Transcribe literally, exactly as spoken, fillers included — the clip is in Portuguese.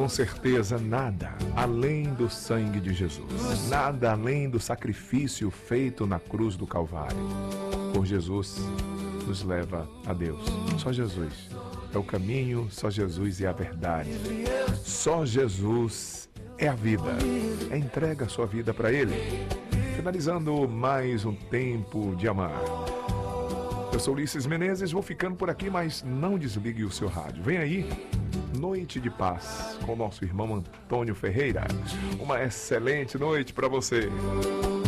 certeza, nada além do sangue de Jesus, nada além do sacrifício feito na cruz do Calvário. Por Jesus, nos leva a Deus. Só Jesus é o caminho, só Jesus é a verdade. Só Jesus é a vida. É entrega a sua vida para Ele. Finalizando mais um tempo de amar. Eu sou Ulisses Menezes, vou ficando por aqui, mas não desligue o seu rádio. Vem aí, Noite de Paz, com o nosso irmão Antônio Ferreira. Uma excelente noite para você.